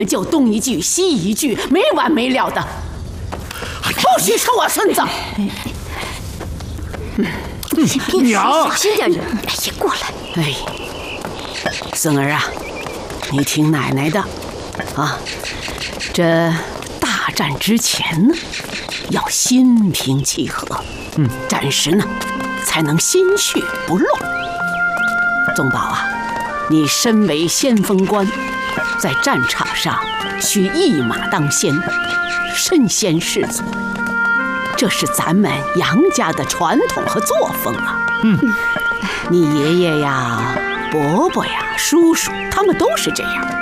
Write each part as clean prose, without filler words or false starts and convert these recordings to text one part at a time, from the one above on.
就东一句西一句，没完没了的。不许说我孙子！ 娘， 小心点人！哎呀，过来！ 哎，孙儿啊，你听奶奶的啊，这大战之前呢，要心平气和，战时呢才能心绪不乱。宗保啊，你身为先锋官，在战场上需一马当先，身先士卒，这是咱们杨家的传统和作风啊。你爷爷呀、伯伯呀、叔叔，他们都是这样。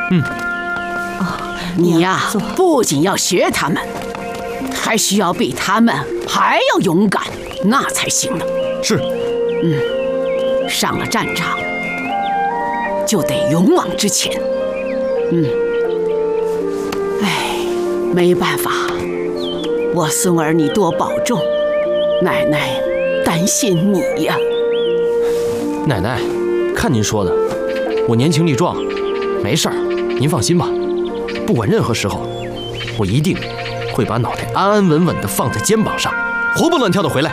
你呀，不仅要学他们，还需要比他们还要勇敢，那才行呢。 是。 上了战场就得勇往直前。没办法，我孙儿你多保重，奶奶担心你呀。 奶奶，看您说的，我年轻力壮，没事儿，您放心吧。不管任何时候，我一定会把脑袋安安稳稳地放在肩膀上，活蹦乱跳的回来。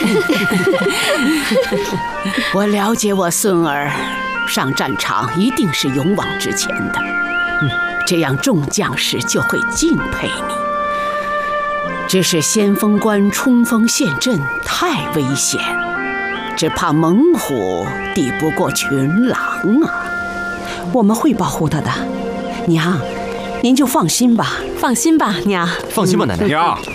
我了解我孙儿，上战场一定是勇往直前的，这样众将士就会敬佩你。只是先锋官冲锋陷阵太危险，只怕猛虎抵不过群狼啊！ 我们会保护他的，娘，您就放心吧。 放心吧，娘。 放心吧，奶奶。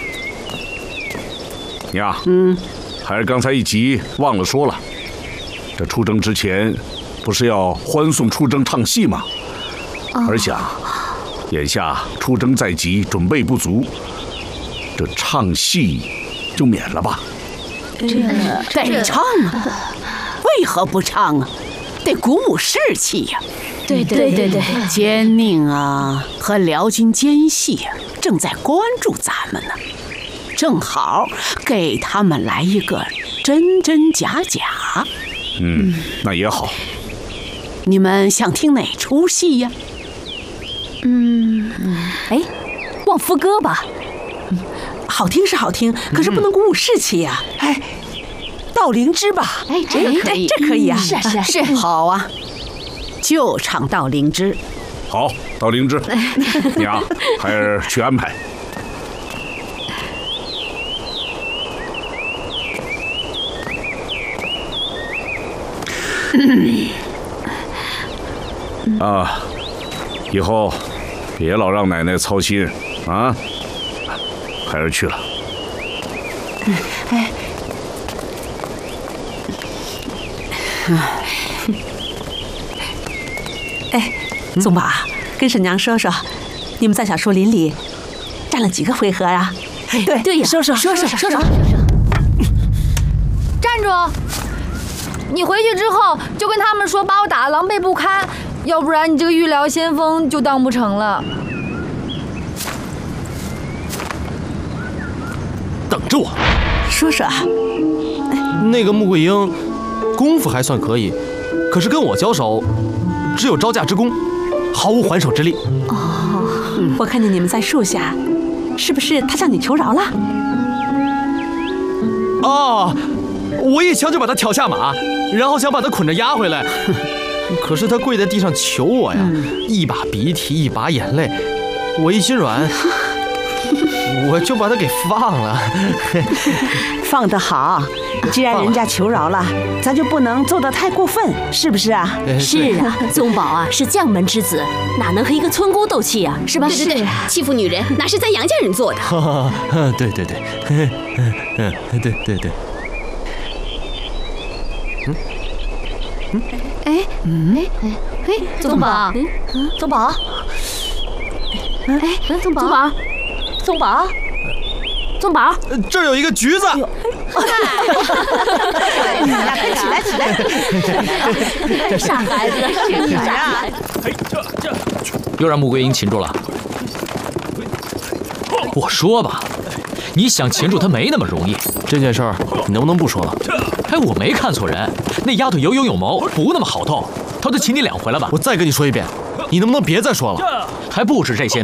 娘，孩儿刚才一急忘了说了，这出征之前不是要欢送出征唱戏吗？儿想，眼下出征在即，准备不足，这唱戏就免了吧。 得唱啊，为何不唱啊？得鼓舞士气呀。 对， 奸佞啊和辽军奸细啊正在关注咱们呢，正好给他们来一个真真假假。 那也好。 你们想听哪出戏呀？ 望夫歌吧。 好听是好听，可是不能鼓舞士气呀。悼灵芝吧。 这个可以， 这可以啊。 是。 好啊，就唱悼灵芝。 好，悼灵芝。娘，孩儿去安排。以后别老让奶奶操心啊。孩儿去了。 宗保啊，跟婶娘说说，你们在小树林里站了几个回合呀？ 对呀， 说说。 站住！你回去之后就跟他们说，把我打得狼狈不堪，要不然你这个御辽先锋就当不成了。 等着我。 说说啊。 那个穆桂英，功夫还算可以，可是跟我交手，只有招架之功，毫无还手之力。 我看见你们在树下，是不是他向你求饶了？ 我一枪就把他挑下马，然后想把他捆着押回来，可是他跪在地上求我呀，一把鼻涕一把眼泪，我一心软，我就把他给放了。 放得好，既然人家求饶了，咱就不能做得太过分，是不是啊？ 是啊，宗保啊是将门之子，哪能和一个村姑斗气啊？是吧？ 对，欺负女人哪是咱杨家人做的？ 对， 宗保，宗保，宗保， 这儿有一个橘子。 起来！ 傻孩子， 又让穆桂英擒住了。我说吧，你想擒住她没那么容易。 这件事儿你能不能不说了？ 我没看错人，那丫头有勇有谋，不那么好斗。她就擒你2回了吧？ 我再跟你说一遍，你能不能别再说了？ 还不止这些呢。